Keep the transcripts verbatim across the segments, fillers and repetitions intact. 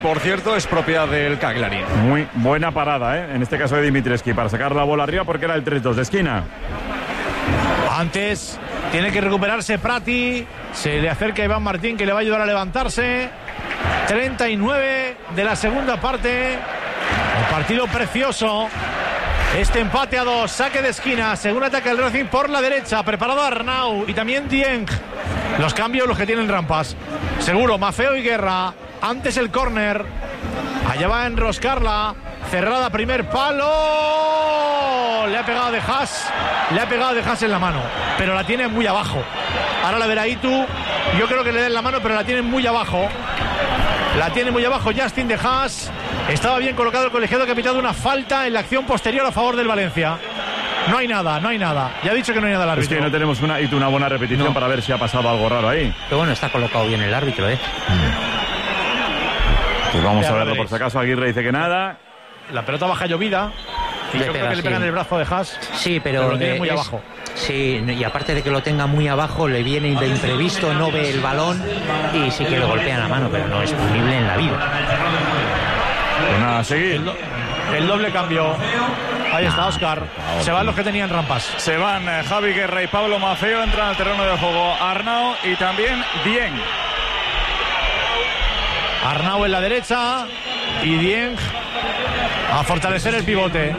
Por cierto, es propiedad del Cagliari. Muy buena parada, ¿eh? En este caso de Dimitrescu, para sacar la bola arriba porque era el tres dos de esquina. Antes tiene que recuperarse Prati. Se le acerca Iván Martín, que le va a ayudar a levantarse. treinta y nueve de la segunda parte. Un partido precioso. Este empate a dos, saque de esquina. Según ataca el Racing por la derecha. Preparado Arnau y también Dieng. Los cambios, los que tienen rampas. Seguro, Maffeo y Guerra. Antes el córner. Allá va a enroscarla. Cerrada, primer palo. Le ha pegado de Haas. Le ha pegado de Haas en la mano. Pero la tiene muy abajo. Ahora la verá Itu. Yo creo que le den la mano, pero la tiene muy abajo. La tiene muy abajo Justin de Haas. Estaba bien colocado el colegiado que ha pitado una falta en la acción posterior a favor del Valencia. No hay nada, no hay nada. Ya ha dicho que no hay nada al árbitro. Es que no tenemos una, una buena repetición no. para ver si ha pasado algo raro ahí. Pero bueno, está colocado bien el árbitro, ¿eh? Pues vamos a verlo por si acaso. Aguirre dice que nada. La pelota baja llovida. Y le yo pega, creo que le pegan sí. el brazo de Haas. Sí, pero, pero lo tiene eh, muy es, abajo. Sí, y aparte de que lo tenga muy abajo, le viene de imprevisto, no ve el balón y sí que le golpea la mano, pero no es punible en la vida. Pues nada, a seguir. El, do el doble cambio. Ahí está Óscar. Se van los que tenían rampas. Se van eh, Javi Guerra y Pablo Maffeo. Entran al terreno de juego Arnau y también Dieng. Arnau en la derecha y Dieng a fortalecer el pivote.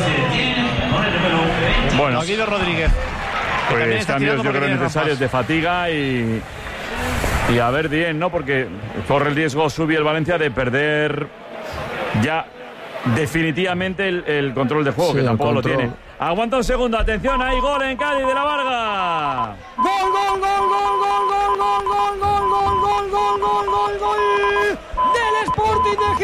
Bueno, Guido Rodríguez. Pues cambios yo creo necesarios de fatiga y, y a ver Dieng, ¿no? Porque corre el riesgo, sube el Valencia de perder ya definitivamente el, el control de juego, sí, que tampoco lo tiene. Aguanta un segundo, atención, hay gol en Cádiz de la Varga. Gol, gol, gol, gol, gol, gol, gol, gol, gol, gol, gol, gol, gol, gol, gol del Sporting de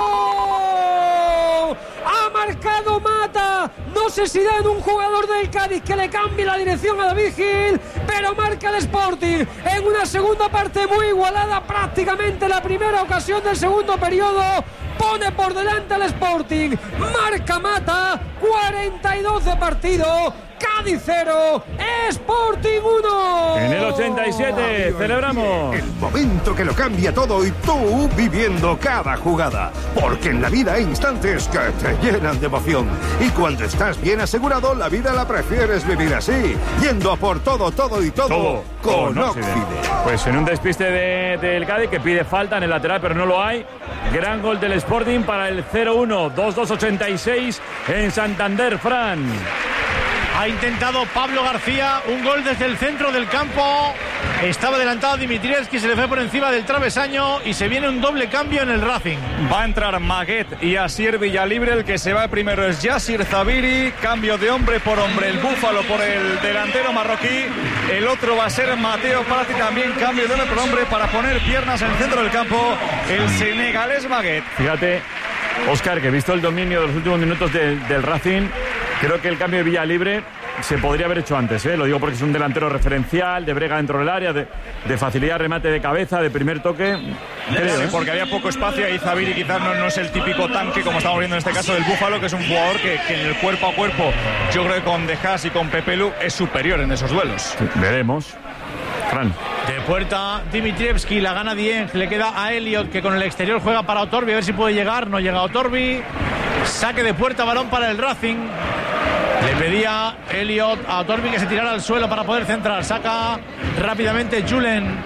Gijón. Ha marcado Mata. No sé si dan un jugador del Cádiz que le cambie la dirección a David Gil, pero marca el Sporting en una segunda parte muy igualada, prácticamente la primera ocasión del segundo periodo. Pone por delante al Sporting, marca Mata, cuarenta y dos de partido, Cádiz cero, Sporting uno. En el ochenta y siete celebramos el momento que lo cambia todo y tú viviendo cada jugada, porque en la vida hay instantes que te llenan de emoción y cuando estás bien asegurado la vida la prefieres vivir así, yendo a por todo, todo y todo, todo con Oxide. Pues en un despiste de, del Cádiz que pide falta en el lateral pero no lo hay. Gran gol del Sporting para el cero uno, dos dos ochenta y seis en Santander, Fran. Ha intentado Pablo García un gol desde el centro del campo. Estaba adelantado Dimitrievski, se le fue por encima del travesaño y se viene un doble cambio en el Racing. Va a entrar Maguet y Asier Villalibre. El que se va primero es Yassir Zabiri. Cambio de hombre por hombre. El Búfalo por el delantero marroquí. El otro va a ser Mateo Prati. También cambio de hombre por hombre para poner piernas en el centro del campo. El senegalés Maguet. Fíjate, Óscar, que he visto el dominio de los últimos minutos de, del Racing. Creo que el cambio de Villalibre se podría haber hecho antes, ¿eh? Lo digo porque es un delantero referencial, de brega dentro del área, de, de facilidad, remate de cabeza, de primer toque. Creo, ¿eh? Porque había poco espacio y Zabiri quizás no, no es el típico tanque, como estamos viendo en este caso del Búfalo, que es un jugador que, que en el cuerpo a cuerpo, yo creo que con De Haas y con Pepe Lu es superior en esos duelos. Sí, veremos. Fran. De puerta Dimitrievski, la gana Dieng, le queda a Elliot, que con el exterior juega para Otorbi, a ver si puede llegar, no llega Otorbi. Saque de puerta, balón para el Racing. Le pedía Elliot a Otorbi que se tirara al suelo para poder centrar. Saca rápidamente Julen.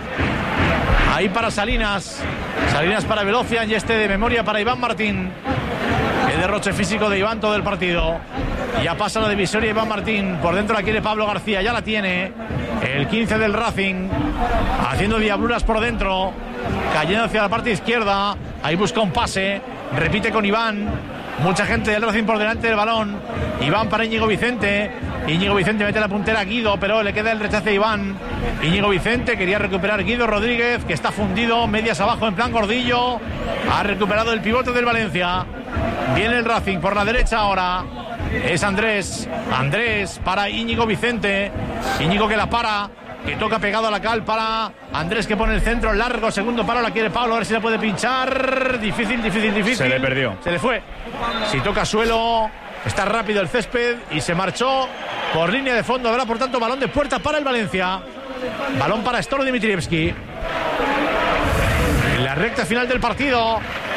Ahí para Salinas. Salinas para Velocian y este de memoria para Iván Martín. El derroche físico de Iván todo el partido. Ya pasa la divisoria Iván Martín. Por dentro la quiere Pablo García. Ya la tiene. El quince del Racing. Haciendo diabluras por dentro. Cayendo hacia la parte izquierda. Ahí busca un pase. Repite con Iván. Mucha gente del Racing por delante del balón. Iván para Íñigo Vicente. Íñigo Vicente mete la puntera a Guido, pero le queda el rechace a Iván. Íñigo Vicente quería recuperar Guido Rodríguez, que está fundido, medias abajo en plan gordillo. Ha recuperado el pivote del Valencia. Viene el Racing por la derecha ahora. Es Andrés. Andrés para Íñigo Vicente. Íñigo que la para. Que toca pegado a la cal para Andrés, que pone el centro largo, segundo palo, la quiere Pablo, a ver si la puede pinchar. Difícil, difícil, difícil. Se le perdió. Se le fue. Si toca suelo, está rápido el césped y se marchó por línea de fondo. Habrá por tanto balón de puerta para el Valencia. Balón para Storo Dimitrievski. En la recta final del partido.